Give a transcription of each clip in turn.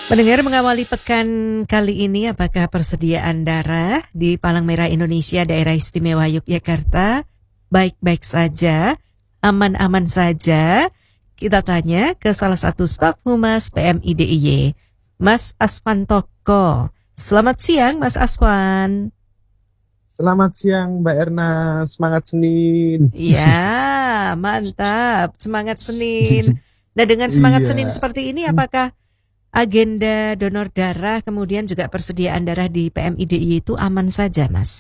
Pendengar, mengawali pekan kali ini, apakah persediaan darah di Palang Merah Indonesia Daerah Istimewa Yogyakarta baik-baik saja, aman-aman saja? Kita tanya ke salah satu staf humas PMI DIY, Mas Aswan Toko. Selamat siang, Mas Aswan. Selamat siang Mbak Erna, semangat Senin. Ya, mantap, semangat Senin. Nah, dengan semangat Senin Iya, seperti ini, apakah agenda donor darah, kemudian juga persediaan darah di PMIDI itu aman saja, Mas?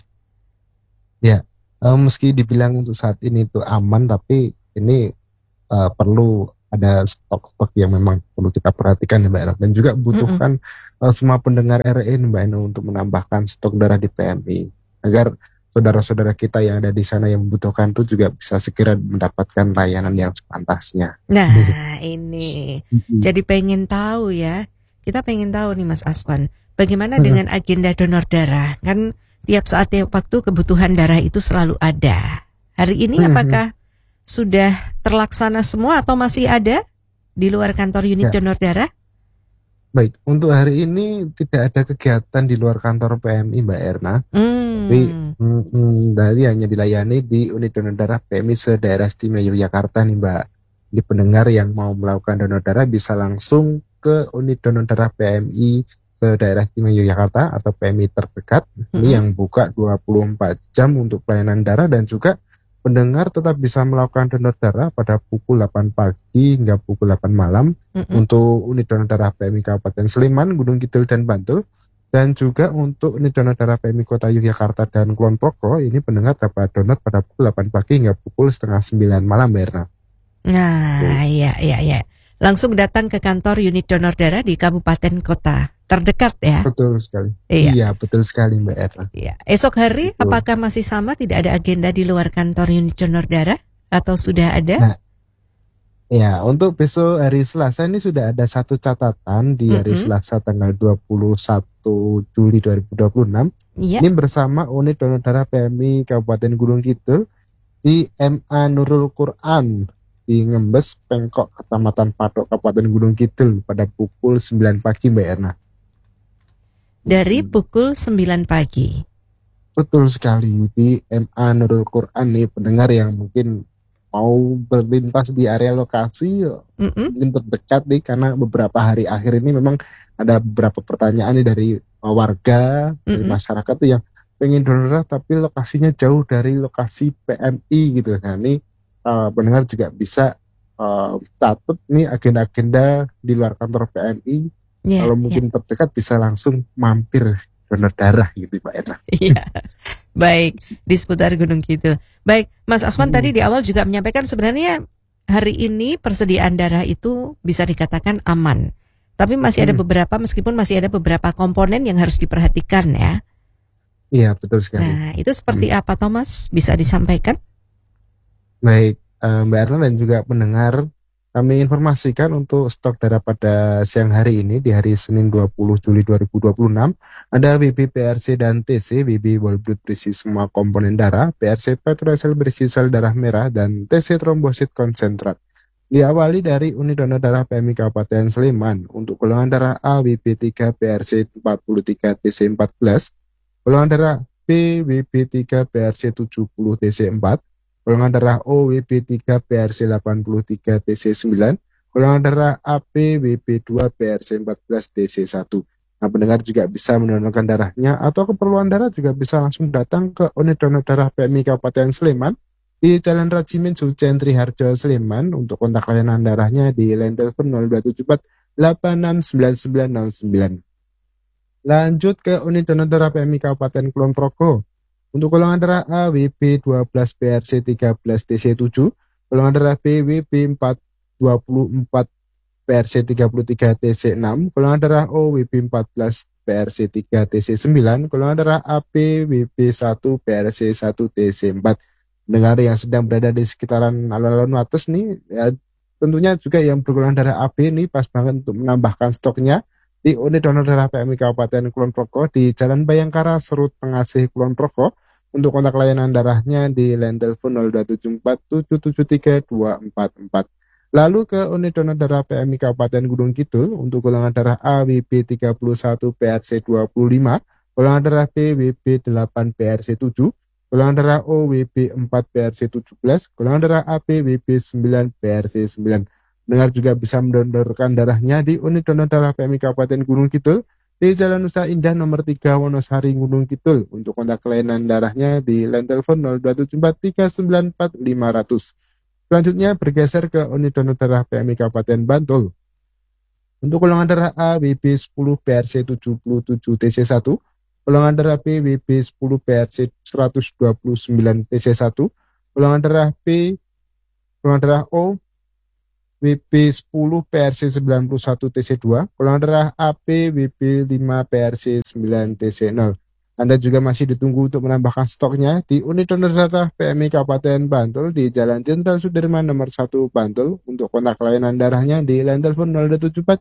ya. Meski dibilang untuk saat ini itu aman, tapi ini perlu ada stok-stok yang memang perlu kita perhatikan ya Mbak Erna. Dan juga Mm-mm. butuhkan semua pendengar RE Mbak Erna untuk menambahkan stok darah di PMI agar saudara-saudara kita yang ada di sana yang membutuhkan itu juga bisa segera mendapatkan layanan yang sepantasnya. Nah, ini. Mm-mm. Jadi pengen tahu ya. Kita pengen tahu nih, Mas Aswan, bagaimana Mm-mm. dengan agenda donor darah? Kan tiap saat tiap waktu kebutuhan darah itu selalu ada. Hari ini Mm-mm. apakah sudah terlaksana semua atau masih ada di luar kantor unit Ya. donor darah? Baik, untuk hari ini tidak ada kegiatan di luar kantor PMI Mbak Erna, tapi Hmm. dari hanya dilayani di unit donor darah PMI se-Daerah Istimewa Yogyakarta nih Mbak. Di pendengar yang mau melakukan donor darah bisa langsung ke unit donor darah PMI se-Daerah Istimewa Yogyakarta atau PMI terdekat. Ini Mm-mm. yang buka 24 jam untuk pelayanan darah, dan juga pendengar tetap bisa melakukan donor darah pada pukul 8 pagi hingga pukul 8 malam Mm-mm. untuk unit donor darah PMI Kabupaten Sleman, Gunung Kidul, dan Bantul. Dan juga untuk unit donor darah PMI Kota Yogyakarta dan Kulon Progo, ini pendengar dapat donor pada pukul 8 pagi hingga pukul setengah 9 malam, Berna. Nah, iya. Langsung datang ke kantor unit donor darah di kabupaten kota terdekat ya. Betul sekali. Iya, Iya, betul sekali Mbak Erna. iya. Esok hari Betul. apakah masih sama, tidak ada agenda di luar kantor unit donor darah atau sudah ada? Nah, ya, untuk besok hari Selasa ini sudah ada satu catatan di hari Mm-mm. Selasa tanggal 21 Juli 2026. Iya. Ini bersama unit donor darah PMI Kabupaten Gunung Kidul di MA Nurul Quran di Ngembes, Pengkok, Kecamatan Patok, Kabupaten Gunung Kidul pada pukul 9 pagi, Mbak Erna. Dari pukul 9 pagi. Betul sekali, di MA Nurul Quran nih, pendengar yang mungkin mau berlintas di area lokasi Mm-mm. mungkin terdekat nih, karena beberapa hari akhir ini memang ada beberapa pertanyaan nih dari warga, dari Mm-mm. masyarakat tuh yang pengen donor darah tapi lokasinya jauh dari lokasi PMI gitu. Nah ini pendengar juga bisa catat nih agenda-agenda di luar kantor PMI. Iya, Kalau iya. mungkin terdekat bisa langsung mampir donor darah gitu Pak Erna. Iya. Baik, di seputar Gunung Kidul. Baik, Mas Aswan tadi di awal juga menyampaikan sebenarnya hari ini persediaan darah itu bisa dikatakan aman. Tapi masih ada beberapa, meskipun masih ada beberapa komponen yang harus diperhatikan ya. Iya, betul sekali. Nah, itu seperti apa, Thomas? Bisa disampaikan? Baik, Mbak Erna dan juga pendengar, kami informasikan untuk stok darah pada siang hari ini di hari Senin 20 Juli 2026 ada WB PRC dan TC. WB whole blood berisi semua komponen darah, PRC petrosel berisi sel darah merah, dan TC trombosit konsentrat. Diawali dari unit donor darah PMI Kabupaten Sleman untuk golongan darah A WB3 PRC 43 TC 14, golongan darah B WB3 PRC 70 TC 4, golongan darah O WB3 PRC 83 TC 9, golongan darah AB WB2 PRC 14 TC 1. Nah, pendengar juga bisa mendonorkan darahnya atau keperluan darah juga bisa langsung datang ke unit donor darah PMI Kabupaten Sleman di Jalan Rajimin Sucen Triharjo Sleman. Untuk kontak layanan darahnya di line telepon 0274 869909. Lanjut ke unit donor darah PMI Kabupaten Kulon Progo. Untuk golongan darah A WB12 PRC 13 TC 7, golongan darah B WB424 PRC 33 TC 6, golongan darah O WB14 PRC 3 TC 9, golongan darah AB WB1 PRC 1 TC 4. Pendengar yang sedang berada di sekitaran alun-alun Wates nih, ya, tentunya juga yang bergolongan darah AB nih pas banget untuk menambahkan stoknya di unit donor darah PMI Kabupaten Kulon Progo di Jalan Bayangkara, Serut Pengasih, Kulon Progo. Untuk kontak layanan darahnya di line telepon 0274 773 244. Lalu ke unit donor darah PMI Kabupaten Gunung Kidul untuk golongan darah A WB 31 PRC 25, golongan darah B WB 8 PRC 7, golongan darah O WB 4 PRC 17, golongan darah AB WB 9 PRC 9. Dengar juga bisa mendonorkan darahnya di unit donor darah PMI Kabupaten Gunung Kidul di Jalan Nusa Indah nomor 3 Wonosari Gunung Kidul. Untuk kontak layanan darahnya di line telepon 0274 394 500. Selanjutnya bergeser ke unit donor darah PMI Kabupaten Bantul. Untuk golongan darah A WB 10 PRC 77 TC1, golongan darah B WB 10 PRC 129 TC1, golongan darah B, golongan darah O WB 10 PRC 91 TC2, golongan darah AP WB 5 PRC 9 TC0. Anda juga masih ditunggu untuk menambahkan stoknya di unit donor darah PMI Kabupaten Bantul di Jalan Jenderal Sudirman nomor 1 Bantul. Untuk kontak layanan darahnya di line telepon 0274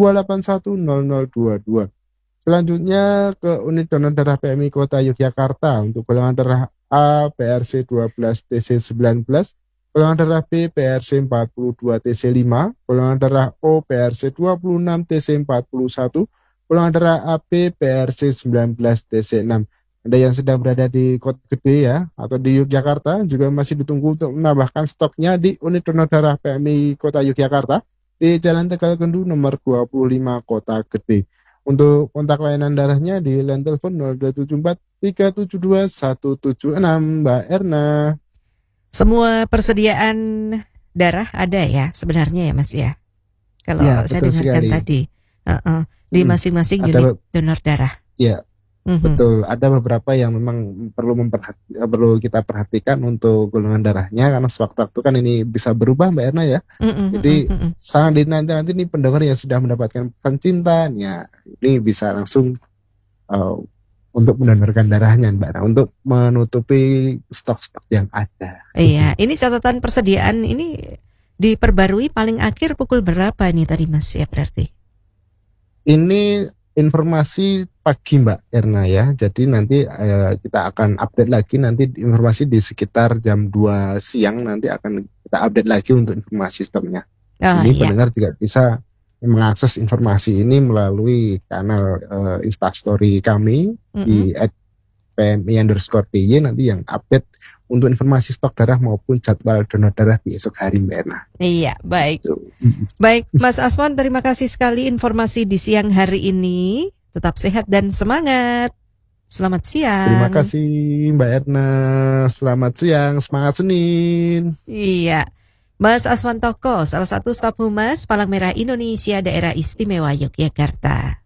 281 0022. Selanjutnya ke unit donor darah PMI Kota Yogyakarta untuk golongan darah A PRC 12 TC 19, golongan darah B PRC 42 TC 5, golongan darah O PRC 26 TC 41, golongan darah AB PRC 19 TC 6. Anda yang sedang berada di Kota Gede ya atau di Yogyakarta juga masih ditunggu untuk menambahkan stoknya di unit donor darah PMI Kota Yogyakarta di Jalan Tegal Kendu nomor 25 Kota Gede. Untuk kontak layanan darahnya di line telepon 0274 372 176 Mbak Erna. Semua persediaan darah ada ya sebenarnya ya Mas ya. Kalau Ya, saya betul dengarkan sekali. tadi. Di masing-masing Ada unit donor darah. ya, Mhm. betul. Ada beberapa yang memang perlu kita perhatikan untuk golongan darahnya karena sewaktu-waktu kan ini bisa berubah Mbak Erna ya. Jadi sangat dinanti-nanti nih pendengar yang sudah mendapatkan pesan cinta, ya ini bisa langsung untuk mendonorkan darahnya Mbak Erna untuk menutupi stok-stok yang ada. Iya, ini catatan persediaan ini diperbarui paling akhir pukul berapa ini tadi Mas ya berarti? Ini informasi pagi Mbak Erna ya. Jadi nanti kita akan update lagi nanti informasi di sekitar jam 2 siang nanti akan kita update lagi untuk informasi stoknya. Ini pendengar juga bisa mengakses informasi ini melalui kanal Instastory kami di @pmi_PY nanti yang update untuk informasi stok darah maupun jadwal donor darah di esok hari Mbak Erna. Iya, baik. Baik, Mas Aswan, terima kasih sekali informasi di siang hari ini. Tetap sehat dan semangat. Selamat siang. Terima kasih Mbak Erna. Selamat siang, semangat Senin. Iya. Mas Aswan Toko, salah satu staf humas Palang Merah Indonesia Daerah Istimewa Yogyakarta.